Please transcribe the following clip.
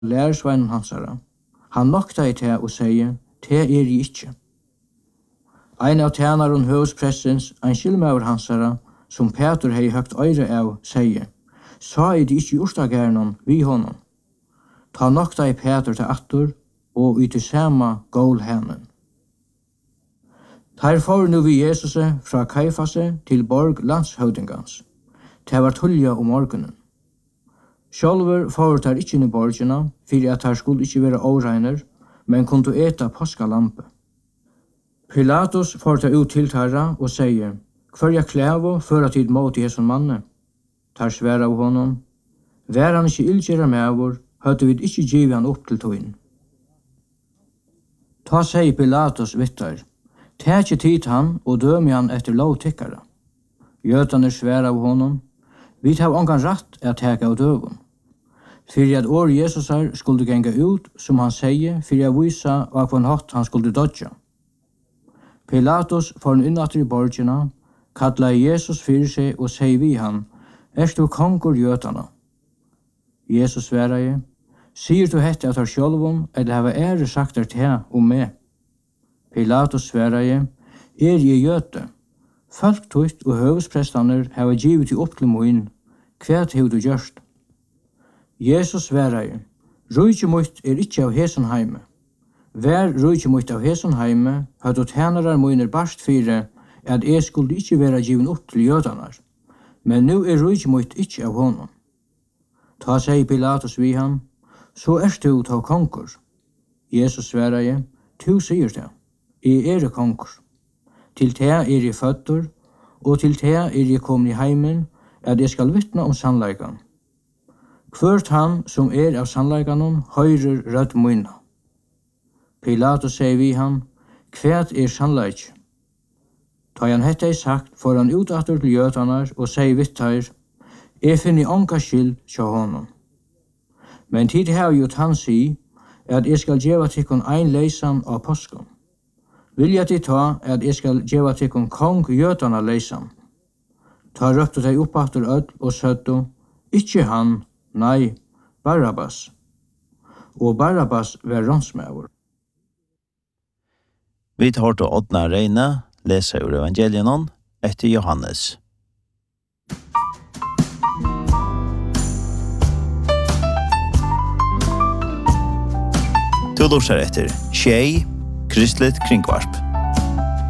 lærersveinen hansara. Han nokta I te og sier, te I ikkje. Ein av tjenaren høvespressens, ein skilmøver hansara, som Petur hei høgt øyre av, sier, sa I de ikkje jorstagærnon vi honom. Ta nokta I Petur til attur, og I til sama gål henen. Her får nu vi Jesuse fra Kaifase til borg landshøvdingans. Det var tullja om morgenen. Sjálfur får tar ikkje inn I borgina, fyrir at her skulle ikkje være åreiner, men kunne eta påskalampe. Pilatus får ta ut til tarra og sier, «Hverja klævo føra tid mot Jesu manne?» Tar sværa av honom, «Vær han ikkje ildgjera mevor, høyde vi ikkje givet han opp til tøyen.» Ta sier Pilatus vittar, «Ta ikkje tid han og døm han etter lovtikkara.» Jøtane sværa av honom, «Vi tar ongan ratt at teka av døven.» Fyrir at år Jesusar skulle genga ut, som han sier, fyrir at visa av hva hatt han skulle dodja. Pilatus får han innatter I borgina, kalla Jesus fyrir seg og sier vi han, «Erst du kongur jøtana?» Jesus sverar, «Sier du hette at har sjálvum, eller hava ære sagt er te om meg?» Pilatus sverar, «Jeg jøte. Folk tutt og høvesprestaner hava givet I opp til moin, kvært hevur du gjørst?» Jesus sverar, «Rujtje mutt ikkje av hesen heime. Vær rujtje mutt av hesen heime, høyt og tænarar moiner barst fire, at jeg skulle ikkje være given opp til jødanar. Men nu rujtje mutt ikkje av honom.» Ta sier Pilatus vi han, «Så du ta konkur.» Jesus sverar, «Tu sier det, jeg konkur. Til te jeg føddur, og til te jeg kommet I heimen, at jeg skal vittna om sannleikan. Hvert han som av sannleikanon, høyrer rødt munna.» Pilatus sier vi han, «Kvært sannleik?» Ta han hette sagt, får han utatter til jøtanar og sier vittar, «Jeg finner onka skyld tja honom. Men tid har jo han si, at jeg skal gjeva tikkun ein leisan av påsken. Vilja de ta at jeg skal gjeva tikkun kong jøtana leisan. Ta røpte deg oppatter öll og søtto, ikkje han, nei, Barabbas. Og Barabbas var rånsmævor.» Vi tar til Oddna Reine, leser ur evangelienon etter Johannes. Du lurer etter Tjei, Kristelig Kringvarp.